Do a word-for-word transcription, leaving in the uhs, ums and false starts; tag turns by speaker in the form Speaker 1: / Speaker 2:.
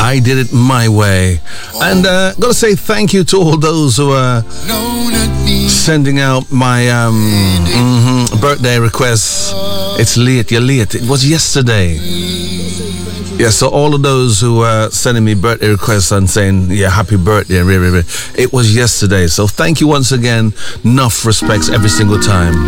Speaker 1: I did it my way. And uh, gotta say thank you to all those who are sending out my um, mm-hmm, birthday requests. It's late, you're late. It was yesterday. Yeah, so all of those who are sending me birthday requests and saying, yeah, happy birthday, it was yesterday. So thank you once again. Enough respects every single time.